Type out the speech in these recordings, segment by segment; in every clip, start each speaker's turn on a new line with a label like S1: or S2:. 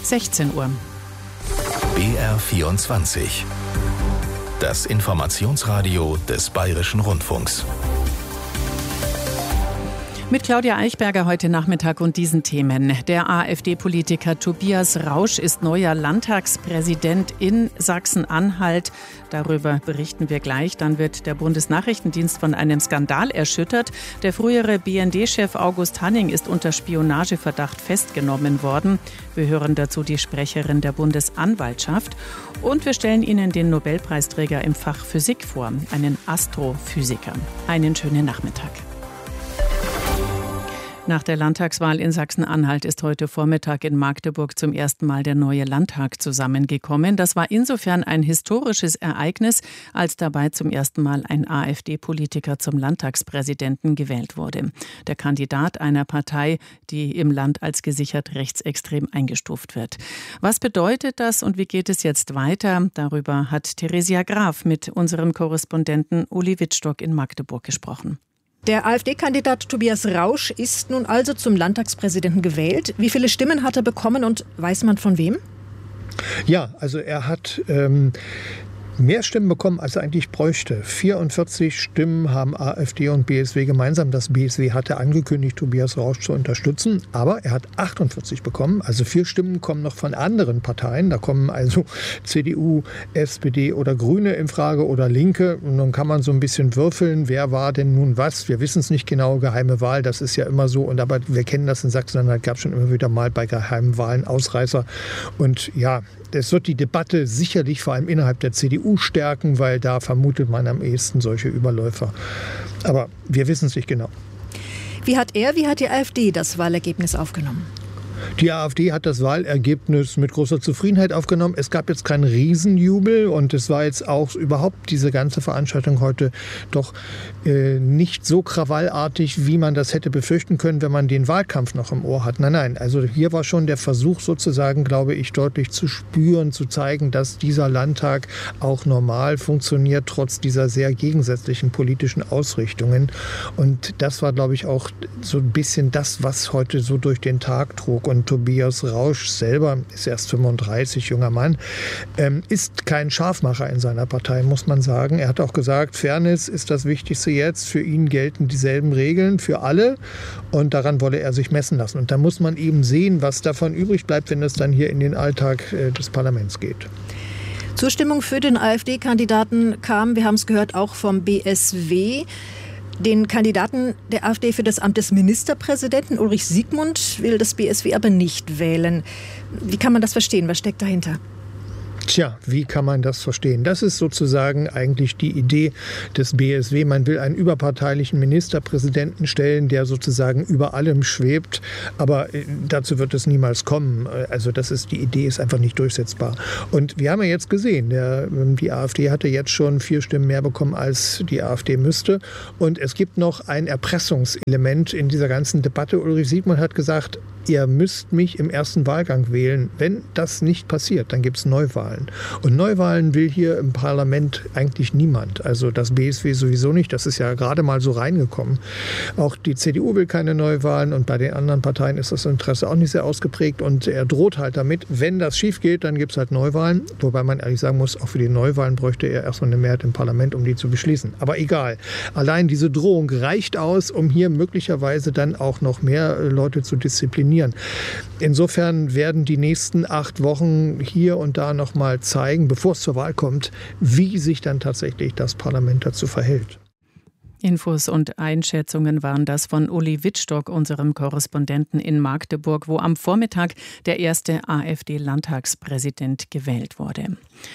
S1: 16 Uhr.
S2: BR24. Das Informationsradio des Bayerischen Rundfunks.
S1: Mit Claudia Eichberger heute Nachmittag und diesen Themen. Der AfD-Politiker Tobias Rausch ist neuer Landtagspräsident in Sachsen-Anhalt. Darüber berichten wir gleich. Dann wird der Bundesnachrichtendienst von einem Skandal erschüttert. Der frühere BND-Chef August Hanning ist unter Spionageverdacht festgenommen worden. Wir hören dazu die Sprecherin der Bundesanwaltschaft. Und wir stellen Ihnen den Nobelpreisträger im Fach Physik vor, einen Astrophysiker. Einen schönen Nachmittag. Nach der Landtagswahl in Sachsen-Anhalt ist heute Vormittag in Magdeburg zum ersten Mal der neue Landtag zusammengekommen. Das war insofern ein historisches Ereignis, als dabei zum ersten Mal ein AfD-Politiker zum Landtagspräsidenten gewählt wurde. Der Kandidat einer Partei, die im Land als gesichert rechtsextrem eingestuft wird. Was bedeutet das und wie geht es jetzt weiter? Darüber hat Theresia Graf mit unserem Korrespondenten Uli Wittstock in Magdeburg gesprochen.
S3: Der AfD-Kandidat Tobias Rausch ist nun also zum Landtagspräsidenten gewählt. Wie viele Stimmen hat er bekommen und weiß man von wem?
S4: Ja, also er hat mehr Stimmen bekommen, als er eigentlich bräuchte. 44 Stimmen haben AfD und BSW gemeinsam. Das BSW hatte angekündigt, Tobias Rausch zu unterstützen. Aber er hat 48 bekommen. Also 4 Stimmen kommen noch von anderen Parteien. Da kommen also CDU, SPD oder Grüne in Frage oder Linke. Und dann kann man so ein bisschen würfeln. Wer war denn nun was? Wir wissen es nicht genau. Geheime Wahl, das ist ja immer so. Und aber wir kennen das in Sachsen-Anhalt. Gab es schon immer wieder mal bei geheimen Wahlen Ausreißer. Und ja, es wird die Debatte sicherlich vor allem innerhalb der CDU stärken, weil da vermutet man am ehesten solche Überläufer. Aber wir wissen es nicht genau.
S3: Wie hat die AfD das Wahlergebnis aufgenommen?
S4: Die AfD hat das Wahlergebnis mit großer Zufriedenheit aufgenommen. Es gab jetzt keinen Riesenjubel und es war jetzt auch überhaupt diese ganze Veranstaltung heute doch nicht so krawallartig, wie man das hätte befürchten können, wenn man den Wahlkampf noch im Ohr hat. Nein, also hier war schon der Versuch sozusagen, glaube ich, deutlich zu spüren, zu zeigen, dass dieser Landtag auch normal funktioniert, trotz dieser sehr gegensätzlichen politischen Ausrichtungen. Und das war, glaube ich, auch so ein bisschen das, was heute so durch den Tag trug. Und Tobias Rausch selber ist erst 35, junger Mann, ist kein Scharfmacher in seiner Partei, muss man sagen. Er hat auch gesagt, Fairness ist das Wichtigste jetzt. Für ihn gelten dieselben Regeln für alle und daran wolle er sich messen lassen. Und da muss man eben sehen, was davon übrig bleibt, wenn es dann hier in den Alltag des Parlaments geht.
S3: Zustimmung für den AfD-Kandidaten kam, wir haben es gehört, auch vom BSW. Den Kandidaten der AfD für das Amt des Ministerpräsidenten, Ulrich Siegmund, will das BSW aber nicht wählen. Wie kann man das verstehen? Was steckt dahinter?
S4: Tja, wie kann man das verstehen? Das ist sozusagen eigentlich die Idee des BSW. Man will einen überparteilichen Ministerpräsidenten stellen, der sozusagen über allem schwebt. Aber dazu wird es niemals kommen. Also die Idee ist einfach nicht durchsetzbar. Und wir haben ja jetzt gesehen, die AfD hatte jetzt schon 4 Stimmen mehr bekommen, als die AfD müsste. Und es gibt noch ein Erpressungselement in dieser ganzen Debatte. Ulrich Siegmund hat gesagt, ihr müsst mich im ersten Wahlgang wählen. Wenn das nicht passiert, dann gibt es Neuwahlen. Und Neuwahlen will hier im Parlament eigentlich niemand. Also das BSW sowieso nicht. Das ist ja gerade mal so reingekommen. Auch die CDU will keine Neuwahlen und bei den anderen Parteien ist das Interesse auch nicht sehr ausgeprägt. Und er droht halt damit, wenn das schief geht, dann gibt es halt Neuwahlen. Wobei man ehrlich sagen muss, auch für die Neuwahlen bräuchte er erstmal eine Mehrheit im Parlament, um die zu beschließen. Aber egal. Allein diese Drohung reicht aus, um hier möglicherweise dann auch noch mehr Leute zu disziplinieren. Insofern werden die nächsten 8 Wochen hier und da noch mal zeigen, bevor es zur Wahl kommt, wie sich dann tatsächlich das Parlament dazu verhält.
S1: Infos und Einschätzungen waren das von Uli Wittstock, unserem Korrespondenten in Magdeburg, wo am Vormittag der erste AfD-Landtagspräsident gewählt wurde.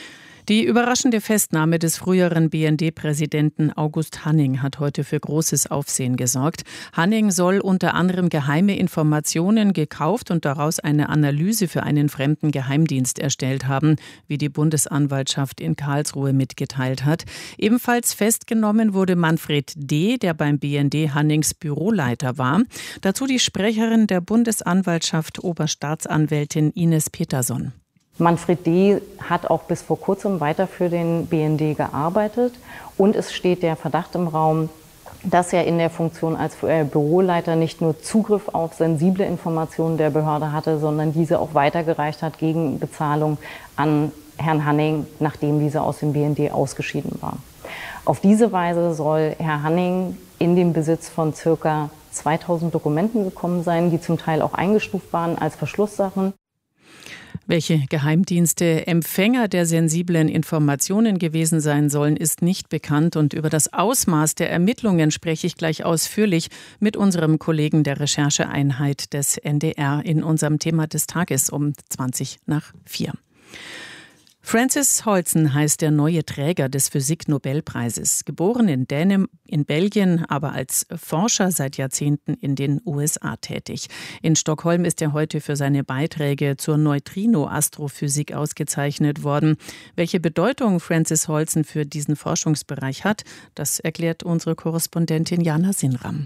S1: Die überraschende Festnahme des früheren BND-Präsidenten August Hanning hat heute für großes Aufsehen gesorgt. Hanning soll unter anderem geheime Informationen gekauft und daraus eine Analyse für einen fremden Geheimdienst erstellt haben, wie die Bundesanwaltschaft in Karlsruhe mitgeteilt hat. Ebenfalls festgenommen wurde Manfred D., der beim BND Hannings Büroleiter war. Dazu die Sprecherin der Bundesanwaltschaft, Oberstaatsanwältin Ines Peterson.
S5: Manfred D. hat auch bis vor kurzem weiter für den BND gearbeitet und es steht der Verdacht im Raum, dass er in der Funktion als Büroleiter nicht nur Zugriff auf sensible Informationen der Behörde hatte, sondern diese auch weitergereicht hat gegen Bezahlung an Herrn Hanning, nachdem dieser aus dem BND ausgeschieden war. Auf diese Weise soll Herr Hanning in den Besitz von ca. 2000 Dokumenten gekommen sein, die zum Teil auch eingestuft waren als Verschlusssachen.
S1: Welche Geheimdienste Empfänger der sensiblen Informationen gewesen sein sollen, ist nicht bekannt. Und über das Ausmaß der Ermittlungen spreche ich gleich ausführlich mit unserem Kollegen der Rechercheeinheit des NDR in unserem Thema des Tages um 4:20. Francis Holzen heißt der neue Träger des Physik-Nobelpreises. Geboren in Belgien, aber als Forscher seit Jahrzehnten in den USA tätig. In Stockholm ist er heute für seine Beiträge zur Neutrino-Astrophysik ausgezeichnet worden. Welche Bedeutung Francis Holzen für diesen Forschungsbereich hat, das erklärt unsere Korrespondentin Jana Sinram.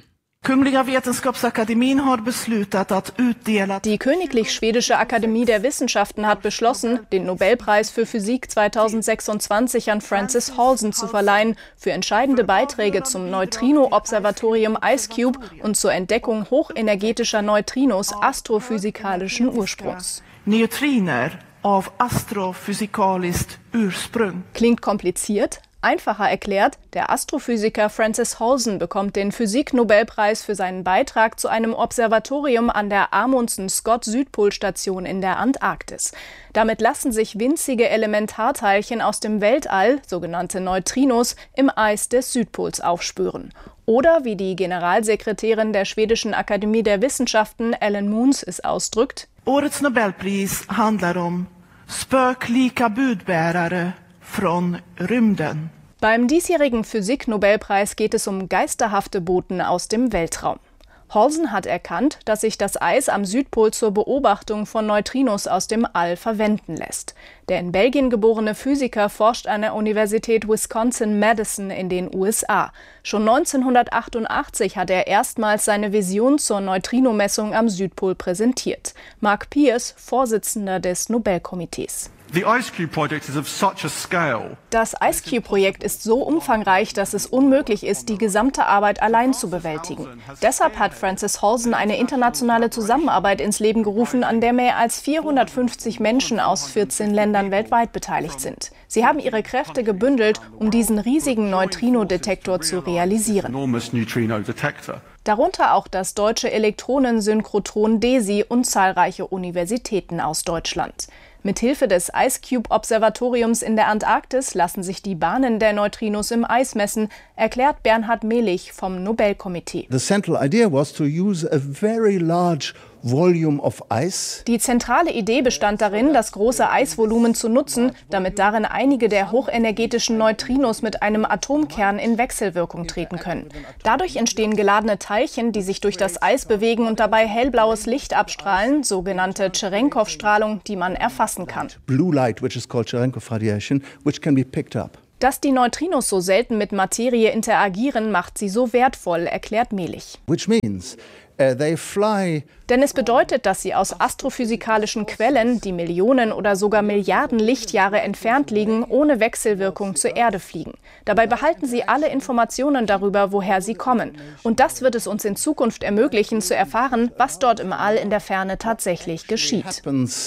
S6: Die Königlich Schwedische Akademie der Wissenschaften hat beschlossen, den Nobelpreis für Physik 2026 an Francis Holzen zu verleihen, für entscheidende Beiträge zum Neutrino-Observatorium IceCube und zur Entdeckung hochenergetischer Neutrinos astrophysikalischen Ursprungs.
S7: Neutriner av astrophysikaliskt ursprung.
S6: Klingt kompliziert? Einfacher erklärt, der Astrophysiker Francis Holzen bekommt den Physik-Nobelpreis für seinen Beitrag zu einem Observatorium an der Amundsen-Scott-Südpolstation in der Antarktis. Damit lassen sich winzige Elementarteilchen aus dem Weltall, sogenannte Neutrinos, im Eis des Südpols aufspüren. Oder wie die Generalsekretärin der Schwedischen Akademie der Wissenschaften, Ellen Moons, es ausdrückt:
S7: Årets Nobelpris handlar om spöklika budbärare från rymden.
S6: Beim diesjährigen Physik-Nobelpreis geht es um geisterhafte Boten aus dem Weltraum. Holzen hat erkannt, dass sich das Eis am Südpol zur Beobachtung von Neutrinos aus dem All verwenden lässt. Der in Belgien geborene Physiker forscht an der Universität Wisconsin-Madison in den USA. Schon 1988 hat er erstmals seine Vision zur Neutrinomessung am Südpol präsentiert. Mark Pierce, Vorsitzender des Nobelkomitees. Das IceCube-Projekt ist so umfangreich, dass es unmöglich ist, die gesamte Arbeit allein zu bewältigen. Deshalb hat Francis Holzen eine internationale Zusammenarbeit ins Leben gerufen, an der mehr als 450 Menschen aus 14 Ländern weltweit beteiligt sind. Sie haben ihre Kräfte gebündelt, um diesen riesigen Neutrino-Detektor zu realisieren. Darunter auch das deutsche Elektronensynchrotron DESI und zahlreiche Universitäten aus Deutschland. Mithilfe des IceCube-Observatoriums in der Antarktis lassen sich die Bahnen der Neutrinos im Eis messen, erklärt Bernhard Mehlich vom Nobelkomitee.
S8: The central idea was to use a very large volume of ice.
S6: Die zentrale Idee bestand darin, das große Eisvolumen zu nutzen, damit darin einige der hochenergetischen Neutrinos mit einem Atomkern in Wechselwirkung treten können. Dadurch entstehen geladene Teilchen, die sich durch das Eis bewegen und dabei hellblaues Licht abstrahlen, sogenannte Cherenkov-Strahlung, die man erfassen kann.
S8: Blue light, which is called Cherenkov radiation, which can be picked up.
S6: Dass die Neutrinos so selten mit Materie interagieren, macht sie so wertvoll, erklärt Mehlich.
S8: Which means they fly.
S6: Denn es bedeutet, dass sie aus astrophysikalischen Quellen, die Millionen oder sogar Milliarden Lichtjahre entfernt liegen, ohne Wechselwirkung zur Erde fliegen. Dabei behalten sie alle Informationen darüber, woher sie kommen. Und das wird es uns in Zukunft ermöglichen, zu erfahren, was dort im All in der Ferne tatsächlich geschieht.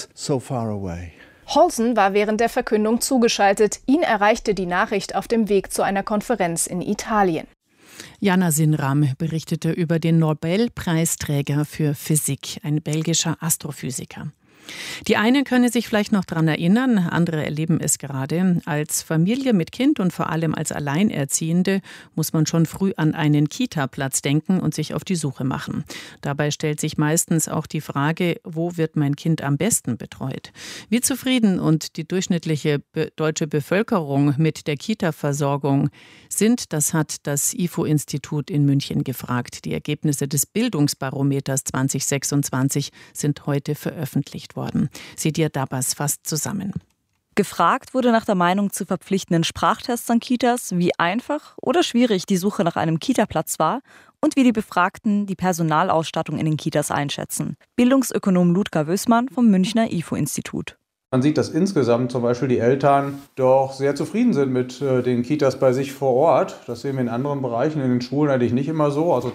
S6: Holzen war während der Verkündung zugeschaltet. Ihn erreichte die Nachricht auf dem Weg zu einer Konferenz in Italien.
S1: Jana Sinram berichtete über den Nobelpreisträger für Physik, ein belgischer Astrophysiker. Die einen können sich vielleicht noch daran erinnern, andere erleben es gerade. Als Familie mit Kind und vor allem als Alleinerziehende muss man schon früh an einen Kita-Platz denken und sich auf die Suche machen. Dabei stellt sich meistens auch die Frage, wo wird mein Kind am besten betreut? Wie zufrieden und die durchschnittliche deutsche Bevölkerung mit der Kita-Versorgung sind, das hat das IFO-Institut in München gefragt. Die Ergebnisse des Bildungsbarometers 2026 sind heute veröffentlicht worden. Sidia Dabas fasst zusammen.
S9: Gefragt wurde nach der Meinung zu verpflichtenden Sprachtests an Kitas, wie einfach oder schwierig die Suche nach einem Kita-Platz war und wie die Befragten die Personalausstattung in den Kitas einschätzen. Bildungsökonom Ludger Wößmann vom Münchner IFO-Institut.
S10: Man sieht, dass insgesamt zum Beispiel die Eltern doch sehr zufrieden sind mit den Kitas bei sich vor Ort. Das sehen wir in anderen Bereichen, in den Schulen eigentlich nicht immer so. Also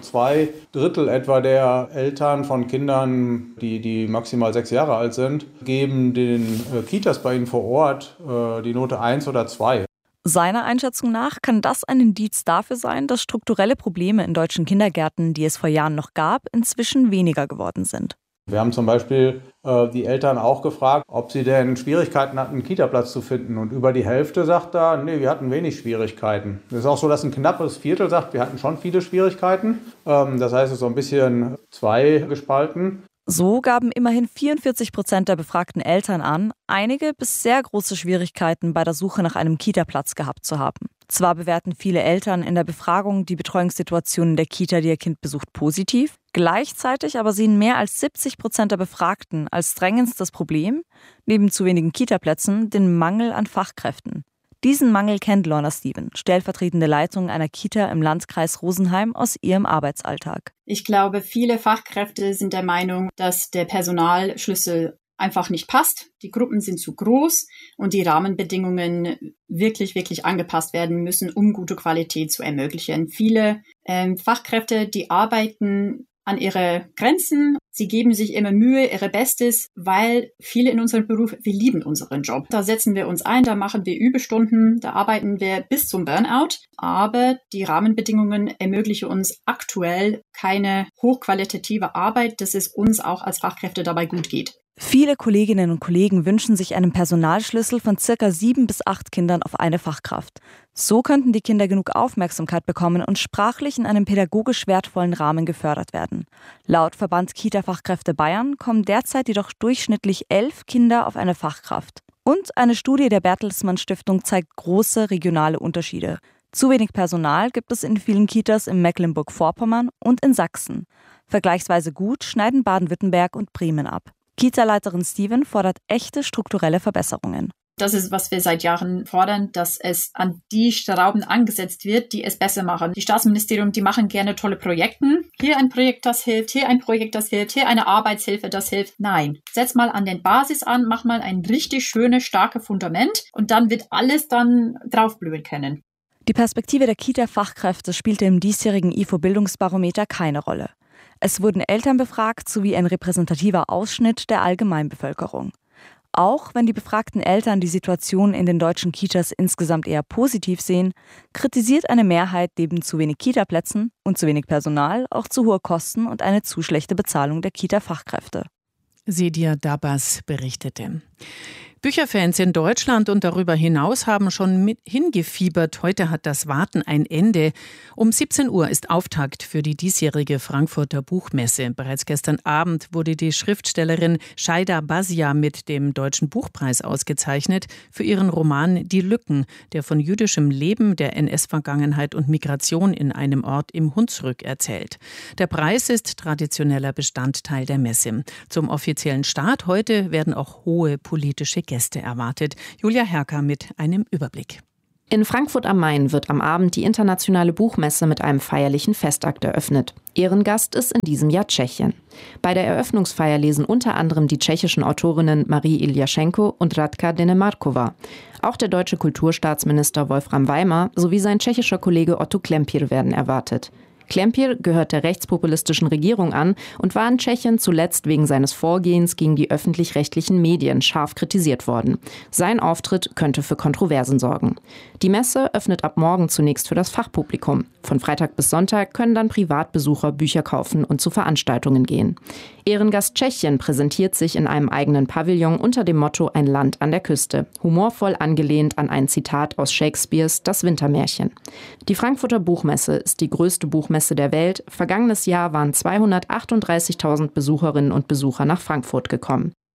S10: 2/3 etwa der Eltern von Kindern, die maximal 6 Jahre alt sind, geben den Kitas bei ihnen vor Ort die Note 1 oder 2.
S9: Seiner Einschätzung nach kann das ein Indiz dafür sein, dass strukturelle Probleme in deutschen Kindergärten, die es vor Jahren noch gab, inzwischen weniger geworden sind.
S10: Wir haben zum Beispiel die Eltern auch gefragt, ob sie denn Schwierigkeiten hatten, einen Kita-Platz zu finden. Und über die Hälfte sagt da, nee, wir hatten wenig Schwierigkeiten. Es ist auch so, dass ein knappes Viertel sagt, wir hatten schon viele Schwierigkeiten. Das heißt, es ist so ein bisschen zweigespalten.
S9: So gaben immerhin 44% der befragten Eltern an, einige bis sehr große Schwierigkeiten bei der Suche nach einem Kita-Platz gehabt zu haben. Zwar bewerten viele Eltern in der Befragung die Betreuungssituation in der Kita, die ihr Kind besucht, positiv. Gleichzeitig aber sehen mehr als 70% der Befragten als drängendstes Problem, neben zu wenigen Kita-Plätzen, den Mangel an Fachkräften. Diesen Mangel kennt Lorna Steven, stellvertretende Leitung einer Kita im Landkreis Rosenheim, aus ihrem Arbeitsalltag.
S11: Ich glaube, viele Fachkräfte sind der Meinung, dass der Personalschlüssel einfach nicht passt. Die Gruppen sind zu groß und die Rahmenbedingungen wirklich angepasst werden müssen, um gute Qualität zu ermöglichen. Viele Fachkräfte, die arbeiten an ihre Grenzen. Sie geben sich immer Mühe, ihre Bestes, weil viele in unserem Beruf, wir lieben unseren Job. Da setzen wir uns ein, da machen wir Überstunden, da arbeiten wir bis zum Burnout. Aber die Rahmenbedingungen ermöglichen uns aktuell keine hochqualitative Arbeit, dass es uns auch als Fachkräfte dabei gut geht.
S9: Viele Kolleginnen und Kollegen wünschen sich einen Personalschlüssel von ca. 7 bis 8 Kindern auf eine Fachkraft. So könnten die Kinder genug Aufmerksamkeit bekommen und sprachlich in einem pädagogisch wertvollen Rahmen gefördert werden. Laut Verband Kita-Fachkräfte Bayern kommen derzeit jedoch durchschnittlich 11 Kinder auf eine Fachkraft. Und eine Studie der Bertelsmann Stiftung zeigt große regionale Unterschiede. Zu wenig Personal gibt es in vielen Kitas in Mecklenburg-Vorpommern und in Sachsen. Vergleichsweise gut schneiden Baden-Württemberg und Bremen ab. Kita-Leiterin Steven fordert echte strukturelle Verbesserungen.
S11: Das ist, was wir seit Jahren fordern, dass es an die Schrauben angesetzt wird, die es besser machen. Die Staatsministerium, die machen gerne tolle Projekte. Hier ein Projekt, das hilft, hier ein Projekt, das hilft, hier eine Arbeitshilfe, das hilft. Nein, setz mal an den Basis an, mach mal ein richtig schönes, starkes Fundament und dann wird alles dann draufblühen können.
S9: Die Perspektive der Kita-Fachkräfte spielte im diesjährigen IFO-Bildungsbarometer keine Rolle. Es wurden Eltern befragt sowie ein repräsentativer Ausschnitt der Allgemeinbevölkerung. Auch wenn die befragten Eltern die Situation in den deutschen Kitas insgesamt eher positiv sehen, kritisiert eine Mehrheit neben zu wenig Kitaplätzen und zu wenig Personal auch zu hohe Kosten und eine zu schlechte Bezahlung der Kita-Fachkräfte.
S1: Sedia Dabas berichtete. Bücherfans in Deutschland und darüber hinaus haben schon hingefiebert. Heute hat das Warten ein Ende. Um 17 Uhr ist Auftakt für die diesjährige Frankfurter Buchmesse. Bereits gestern Abend wurde die Schriftstellerin Shaida Bazia mit dem Deutschen Buchpreis ausgezeichnet für ihren Roman Die Lücken, der von jüdischem Leben, der NS-Vergangenheit und Migration in einem Ort im Hunsrück erzählt. Der Preis ist traditioneller Bestandteil der Messe. Zum offiziellen Start heute werden auch hohe politische Gäste erwartet. Julia Herker mit einem Überblick.
S12: In Frankfurt am Main wird am Abend die internationale Buchmesse mit einem feierlichen Festakt eröffnet. Ehrengast ist in diesem Jahr Tschechien. Bei der Eröffnungsfeier lesen unter anderem die tschechischen Autorinnen Marie Iljaschenko und Radka Denemarkova. Auch der deutsche Kulturstaatsminister Wolfram Weimer sowie sein tschechischer Kollege Otto Klempir werden erwartet. Klempir gehört der rechtspopulistischen Regierung an und war in Tschechien zuletzt wegen seines Vorgehens gegen die öffentlich-rechtlichen Medien scharf kritisiert worden. Sein Auftritt könnte für Kontroversen sorgen. Die Messe öffnet ab morgen zunächst für das Fachpublikum. Von Freitag bis Sonntag können dann Privatbesucher Bücher kaufen und zu Veranstaltungen gehen. Ehrengast Tschechien präsentiert sich in einem eigenen Pavillon unter dem Motto Ein Land an der Küste, humorvoll angelehnt an ein Zitat aus Shakespeares Das Wintermärchen. Die Frankfurter Buchmesse ist die größte Buchmesse der Welt. Vergangenes Jahr waren 238.000 Besucherinnen und Besucher nach Frankfurt gekommen.